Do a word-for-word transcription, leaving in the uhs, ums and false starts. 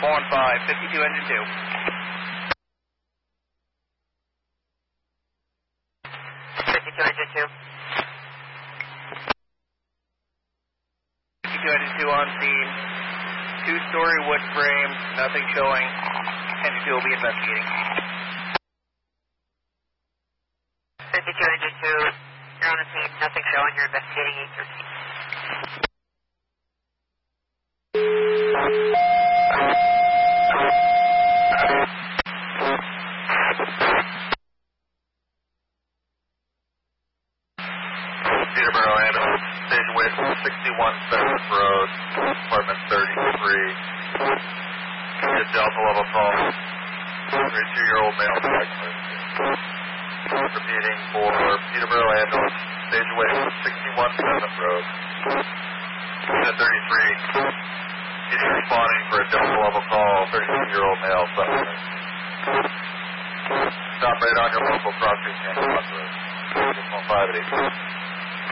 four one five, fifty-two engine two. fifty-two engine two. fifty-two engine two on scene. Two-story wood frame, nothing showing. Engine two will be investigating. fifty-two engine two, you're on the scene, nothing showing, you're investigating eight thirteen. Peterborough ambulance, station with sixty-one Seventh Road, apartment thirty-three. Get Delta level call. thirty-two-year-old male cyclist. Repeating for Peterborough ambulance, station with sixty-one Seventh Road. Unit thirty-three. He's responding for a Delta level call, thirty-two-year-old male cyclist. Stop right on your local crossing channel. six one five eight.